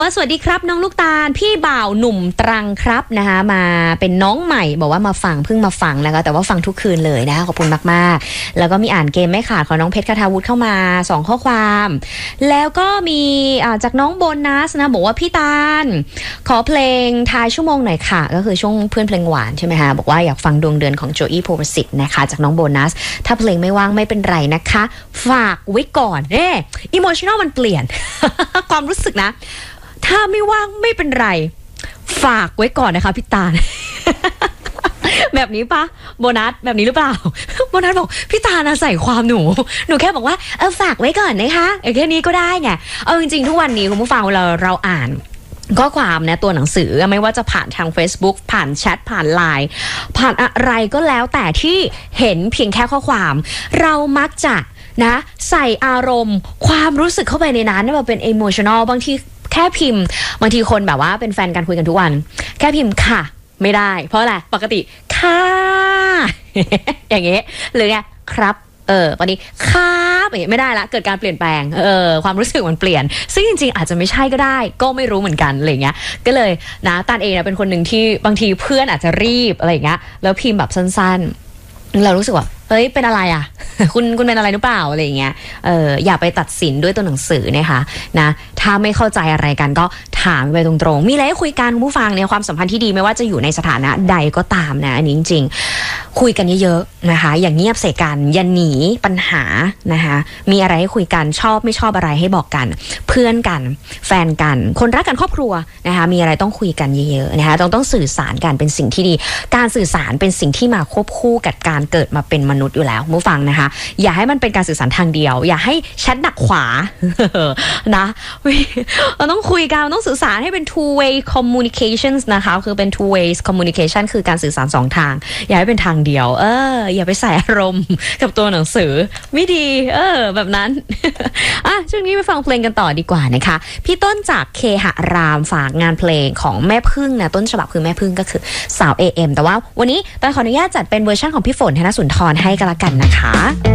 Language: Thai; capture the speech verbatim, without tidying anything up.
สวัสดีครับน้องลูกตาลพี่บ่าวหนุ่มตรังครับนะคะมาเป็นน้องใหม่บอกว่ามาฟังเพิ่งมาฟังนะคะแต่ว่าฟังทุกคืนเลยนะคะขอบคุณมากๆแล้วก็มีอ่านเกมไม่ขาดของน้องเพชรคทาวุฒิเข้ามาสองข้อความแล้วก็มีจากน้องโบนัสนะบอกว่าพี่ตาลขอเพลงทายชั่วโมงหน่อยค่ะก็คือช่วงเพื่อนเพลงหวานใช่ไหมคะบอกว่าอยากฟังดวงเดือนของโจอี้โพประสิทธิ์นะคะจากน้องโบนัสถ้าเพลงไม่ว่างไม่เป็นไรนะคะฝากไว้ก่อนเอ๊ะอิโมชันแนลมันเปลี่ยน ความรู้สึกนะถ้าไม่ว่างไม่เป็นไรฝากไว้ก่อนนะคะพี่ตาล แบบนี้ปะโบนัสแบบนี้หรือเปล่า โบนัสบอกพี่ตาลใส่ความหนูหนูแค่บอกว่าเออฝากไว้ก่อนนะคะแค่นี้ก็ได้ไงเอาจริงๆทุกวันนี้คุณผู้ฟังเราเราอ่านข้อความนะตัวหนังสือไม่ว่าจะผ่านทาง Facebook ผ่านแชทผ่านไลน์ผ่านอะไรก็แล้วแต่ที่เห็นเพียงแค่ข้อความเรามักจะนะใส่อารมณ์ความรู้สึกเข้าไปในนั้นมันเป็น emotional บางทีแค่พิมพ์บางทีคนแบบว่าเป็นแฟนกันคุยกันทุกวันแค่พิมพ์ค่ะไม่ได้เพราะอะไรปกติค่ะ อย่างเงี้ยหรือไงครับเออวันนี้ครับไม่ได้ละเกิดการเปลี่ยนแปลงเออความรู้สึกมันเปลี่ยนซึ่งจริงๆอาจจะไม่ใช่ก็ได้ก็ไม่รู้เหมือนกันอะไรเงี้ยก็เลยนะตาลเองนะเป็นคนหนึ่งที่บางทีเพื่อนอาจจะรีบอะไรเงี้ยแล้วพิมพ์แบบสั้นๆเรารู้สึกว่าเฮ้ยเป็นอะไรอ่ะ คุณคุณเป็นอะไรหรือเปล่าอะไรอย่างเงี้ยเอออย่าไปตัดสินด้วยตัวหนังสือนะคะนะถ้าไม่เข้าใจอะไรกันก็ถามไปตรงๆมีอะไรให้คุยกันผู้ฟังในความสัมพันธ์ที่ดีไม่ว่าจะอยู่ในสถานะใดก็ตามนะอันนี้จริงๆคุยกันเยอะๆนะคะอย่างเงียบใส่กันอย่าหนีปัญหานะคะมีอะไรให้คุยกันชอบไม่ชอบอะไรให้บอกกันเพื่อนกันแฟนกันคนรักกันครอบครัวนะคะมีอะไรต้องคุยกันเยอะๆนะคะต้องต้องสื่อสารกันเป็นสิ่งที่ดีการสื่อสารเป็นสิ่งที่มาควบคู่กับการเกิดมาเป็นมนุษย์อยู่แล้วผู้ฟังนะคะอย่าให้มันเป็นการสื่อสารทางเดียวอย่าให้แชทหนักขวา นะเราต้องคุยกันต้องสื่อสารให้เป็น two way communications นะคะคือเป็น two way communication คือการสื่อสารสองทางอย่าให้เป็นทางเดียวเอออย่าไปใส่อารมณ์กับตัวหนังสือไม่ดีเออแบบนั้น อ่ะช่วงนี้ไปฟังเพลงกันต่อดีกว่านะคะพี่ต้นจากเคหะรามฝากงานเพลงของแม่พึ่งนะต้นฉบับคือแม่พึ่งก็คือสาว เอ เอ็ม แต่ว่าวันนี้ตอนขออนุญาตจัดเป็นเวอร์ชันของพี่ฝนธนสุนทรให้กันละกันนะคะ